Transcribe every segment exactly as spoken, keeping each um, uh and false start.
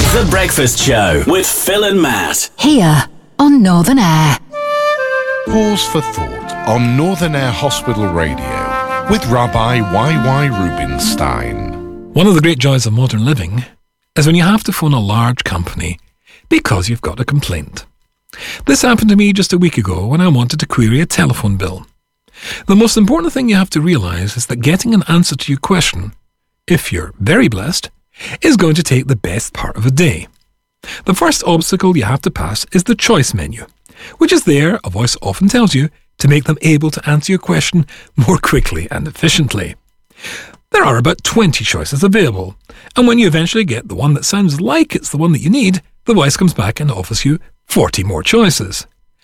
The Breakfast Show with Phil and Matt. Here on Northern Air. Pause for thought on Northern Air Hospital Radio with Rabbi Y Y Rubinstein. One of the great joys of modern living is when you have to phone a large company because you've got a complaint. This happened to me just a week ago when I wanted to query a telephone bill. The most important thing you have to realise is that getting an answer to your question, if you're very blessed, is going to take the best part of a day. The first obstacle you have to pass is the choice menu, which is there, a voice often tells you, to make them able to answer your question more quickly and efficiently. There are about twenty choices available, and when you eventually get the one that sounds like it's the one that you need, the voice comes back and offers you forty more choices.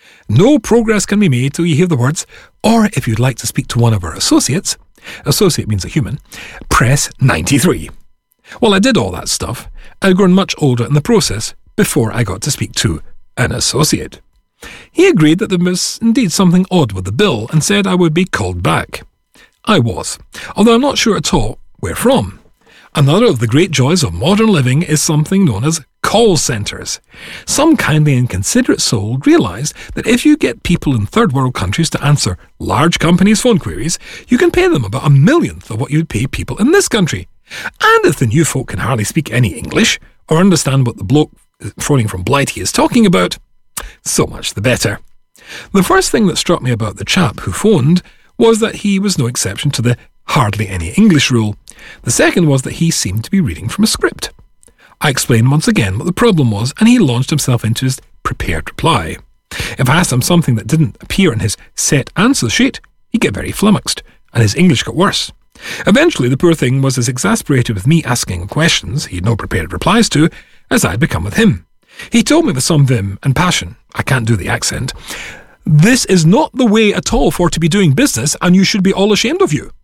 No progress can be made till you hear the words, or if you'd like to speak to one of our associates, associate means a human, press ninety-three. Well, I did all that stuff. I'd grown much older in the process before I got to speak to an associate. He agreed that there was indeed something odd with the bill and said I would be called back. I was, although I'm not sure at all where from. Another of the great joys of modern living is something known as call centres. Some kindly and considerate soul realised that if you get people in third world countries to answer large companies' phone queries, you can pay them about a millionth of what you'd pay people in this country. And if the new folk can hardly speak any English or understand what the bloke phoning from Blighty is talking about, so much the better. The first thing that struck me about the chap who phoned was that he was no exception to the hardly any English rule. The second was that he seemed to be reading from a script. I explained once again what the problem was, and he launched himself into his prepared reply. If I asked him something that didn't appear in his set answer sheet, he'd get very flummoxed, and his English got worse. Eventually, the poor thing was as exasperated with me asking questions he had no prepared replies to as I'd become with him. He told me with some vim and passion, I can't do the accent, "This is not the way at all for to be doing business, and you should be all ashamed of you."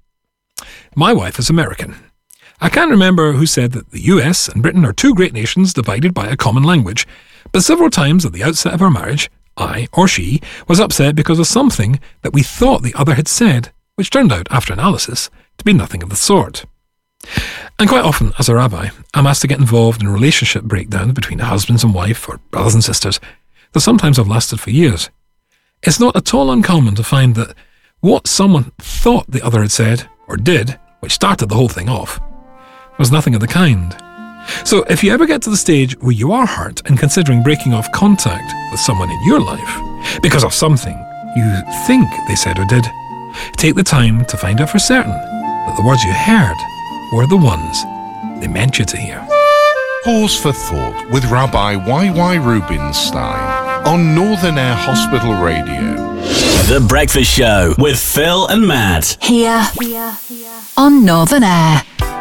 My wife is American. I can't remember who said that the U S and Britain are two great nations divided by a common language, but several times at the outset of our marriage, I, or she, was upset because of something that we thought the other had said, which turned out, after analysis, to be nothing of the sort. And quite often, as a rabbi, I'm asked to get involved in relationship breakdowns between husbands and wife, or brothers and sisters, that sometimes have lasted for years. It's not at all uncommon to find that what someone thought the other had said, or did, which started the whole thing off, was nothing of the kind. So if you ever get to the stage where you are hurt and considering breaking off contact with someone in your life because of something you think they said or did, take the time to find out for certain that the words you heard were the ones they meant you to hear. Pause for thought with Rabbi Y Y Rubinstein on Northern Air Hospital Radio. The Breakfast Show with Phil and Matt. Here on Northern Air.